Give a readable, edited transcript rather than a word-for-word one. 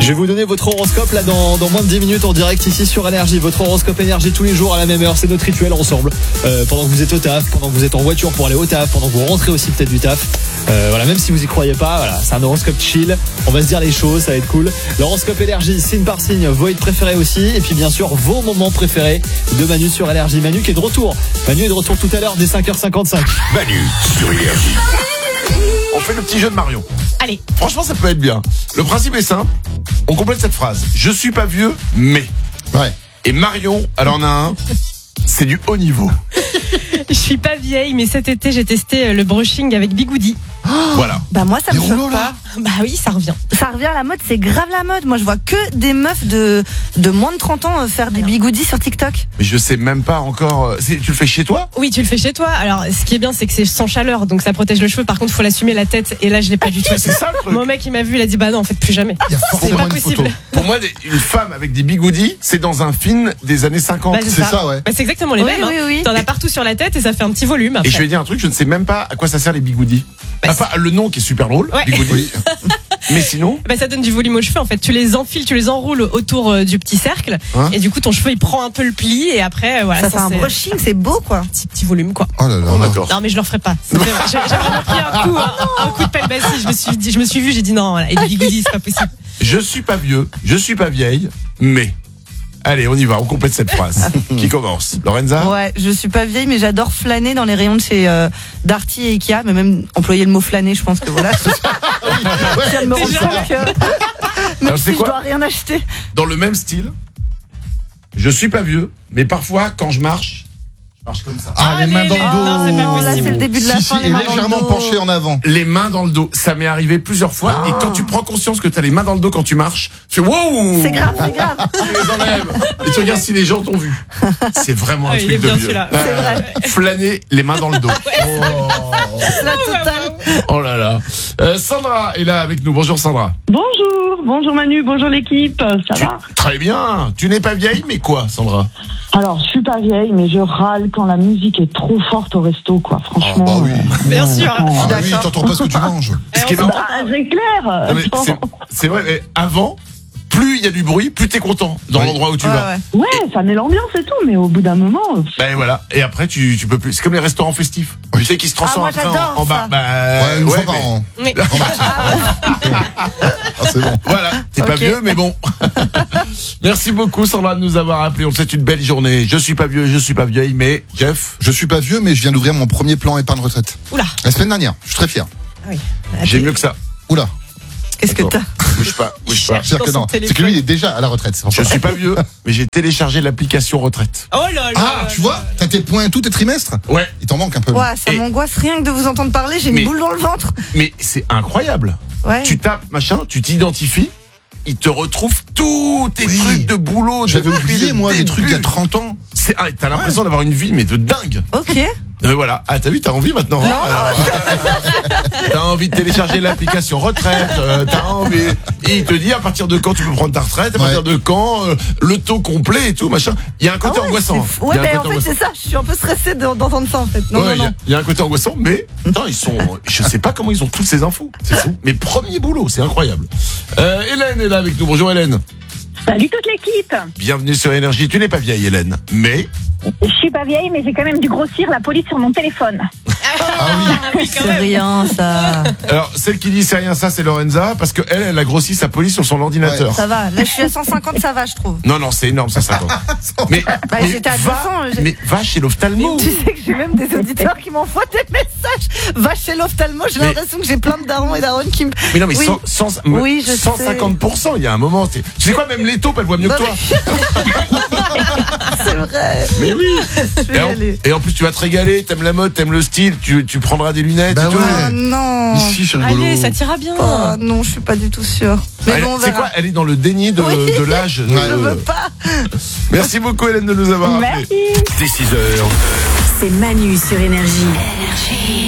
vais vous donner votre horoscope là dans moins de 10 minutes en direct ici sur Énergie. Votre horoscope Énergie tous les jours à la même heure. C'est notre rituel ensemble. Pendant que vous êtes au taf, pendant que vous êtes en voiture pour aller au taf, pendant que vous rentrez aussi peut-être du taf. Voilà, même si vous y croyez pas, voilà, c'est un horoscope chill. On va se dire les choses, ça va être cool. L'horoscope Énergie, signe par signe, vos hits préférés aussi. Et puis bien sûr, vos moments préférés de Manu sur Énergie. Manu qui est de retour. Manu est de retour tout à l'heure dès 5h55. Manu sur Énergie. On fait le petit jeu de Marion. Allez. Franchement, ça peut être bien. Le principe est simple. On complète cette phrase. Je suis pas vieux, mais. Ouais. Et Marion, elle en a un. C'est du haut niveau. Je suis pas vieille, mais cet été, j'ai testé le brushing avec Bigoudi. Voilà. Bah moi ça me Les choque rouleaux, pas. là. Bah oui, ça revient. Ça revient à la mode, c'est grave la mode. Moi je vois que des meufs de moins de 30 ans faire des bigoudis sur TikTok. Mais je sais même pas encore. Tu le fais chez toi? Oui, tu le fais chez toi. Alors, ce qui est bien, c'est que c'est sans chaleur, donc ça protège le cheveu. Par contre, faut l'assumer la tête. Et là, je l'ai pas du tout. C'est ça le truc. Mon mec, il m'a vu, il a dit bah non, en fait, plus jamais. Il y a C'est forcément pas une possible. photo. Pour moi, une femme avec des bigoudis, c'est dans un film des années 50. Bah, C'est ça, ouais. Bah, c'est exactement les Oui, mêmes. oui, hein. oui. T'en as partout sur la tête et ça fait un petit volume. Après. Et je vais dire un truc, je ne sais même pas à quoi ça sert les bigoudis. Bah, Enfin, le nom qui est super drôle, Ouais. bigoudis. Oui. Mais sinon, Bah, ça donne du volume aux cheveux. En fait, tu les enfiles, tu les enroules autour du petit cercle, Hein et du coup, ton cheveu il prend un peu le pli et après, voilà, Ça fait un c'est brushing, c'est beau quoi. petit volume quoi. Oh là là. oh, d'accord. Non mais je le referai pas. J'ai vraiment pris un coup de pelle bassine. Je me suis vu, j'ai dit non, voilà. Et des bigoudis, c'est pas possible. Je suis pas vieux, je suis pas vieille, mais. Allez, on y va, on complète cette phrase. Qui commence? Lorenza? Ouais, je suis pas vieille mais j'adore flâner dans les rayons de chez Darty et Ikea, mais même employer le mot flâner, je pense que voilà. Je viens de me rendre Déjà. compte que même Alors, c'est si quoi je dois rien acheter. Dans le même style, je suis pas vieux, mais parfois, quand je marche comme ça. Ah, les mains dans le dos. Non, c'est pas Oh, là possible. c'est le début de la Si, fin, si, les et mains dans le légèrement dos. penché en avant. Les mains dans le dos, ça m'est arrivé plusieurs fois. Et quand tu prends conscience que t'as les mains dans le dos quand tu marches, tu fais wow. C'est grave, c'est grave. Tu les enlèves. Et tu regardes si les gens t'ont vu. C'est vraiment un Ah, il truc est de bien vieux. celui-là. C'est vrai. Flâner les mains dans le dos. La totale. Oh là là. Sandra est là avec nous. Bonjour Sandra. Bonjour Manu, bonjour l'équipe, ça va? Très bien. Tu n'es pas vieille, mais quoi, Sandra? Alors, je suis pas vieille, mais je râle quand la musique est trop forte au resto, quoi, franchement. Ah, bah oui. Bien sûr. Ah bah oui, D'accord. t'entends pas ce que tu manges. Ce qui est marrant, C'est clair. non, mais c'est vrai, mais avant, plus il y a du bruit, plus t'es content dans Oui. l'endroit où tu Ouais, vas. ouais. Ouais, ça met l'ambiance et tout, mais au bout d'un moment, Ben voilà. Et après, tu peux plus. C'est comme les restaurants festifs. Oui. Tu sais, qui se transforment Ah, moi, après j'adore en bar. ça. Bah, Ouais, une fois par mais an. Oui. Ah, c'est bon. Voilà. T'es pas Ok. vieux, mais bon. Merci beaucoup, Sandra, de nous avoir appelés. On te souhaite une belle journée. Je suis pas vieux, je suis pas vieille, mais Jeff, Je suis pas vieux, mais je viens d'ouvrir mon premier plan épargne retraite. Oula. La semaine dernière. Je suis très fier. j'ai mieux que ça. Oula. Qu'est-ce que t'as? Bouge pas, bouge pas. C'est-à-dire que Dans son non. C'est que téléphone. lui, il est déjà à la retraite. c'est pour Je ça. suis pas vieux, mais j'ai téléchargé l'application retraite. Oh là là. Ah, tu vois, t'as tes points, tous tes trimestres. Ouais. Il t'en manque un peu. Ouais, ça Et- m'angoisse rien que de vous entendre parler, j'ai Mais- une boule dans le ventre. Mais c'est incroyable. Ouais. Tu tapes, machin, tu t'identifies, il te retrouve tous tes Oui. truc de boulot. J'avais depuis oublié, le moi, des début. trucs il y a 30 ans. T'as l'impression d'avoir une vie, mais de dingue. Ok. Voilà. Ah, t'as vu, t'as envie maintenant. hein T'as envie de télécharger l'application retraite. T'as envie. Et il te dit à partir de quand tu peux prendre ta retraite, à partir de quand, le taux complet et tout, machin. Il y a un côté Ah ouais, angoissant. c'est fou. Il y Ouais, a un mais en côté fait, angoissant. c'est ça. Je suis un peu stressée d'entendre ça, en fait. Non, Ouais, non, non. il y a un côté angoissant, mais putain, ils sont. Je sais pas comment ils ont toutes ces infos. C'est fou. Mais premier boulot, c'est incroyable. Hélène est là avec nous. Bonjour Hélène. salut toute l'équipe. Bienvenue sur Énergie. Tu n'es pas vieille, Hélène, mais Je suis pas vieille, mais j'ai quand même dû grossir la police sur mon téléphone. Ah oui, quand C'est même. rien, ça. alors celle qui dit c'est rien ça, c'est Lorenza parce que elle a grossi sa police sur son ordinateur. Ça va. Là, je suis à 150, ça va, je trouve. Non, c'est énorme, ça, 50. mais, Bah, j'étais à 200, mais va chez l'ophtalmo. Tu sais que j'ai même des auditeurs qui m'envoient des messages. Va chez l'ophtalmo, j'ai Mais- l'impression que j'ai plein de darons et darons qui me. Mais non, mais Oui. 150%, il y a un moment. Tu sais quoi, même les taupes, elles voient mieux que toi. C'est vrai. Mais oui. Je vais y aller. Et en plus, tu vas te régaler, t'aimes la mode, t'aimes le style, tu prendras des lunettes Bah et tout. ouais. Oh non. Ici, c'est rigolo. Allez, ça t'ira bien. Oh non, je suis pas du tout sûre. Mais Elle- bon, on c'est verra. quoi, elle est dans le déni de, Oui. de l'âge. Je veux pas. Merci beaucoup, Hélène, de nous avoir appelés. Merci. Dès 6h. C'est Manu sur Énergie.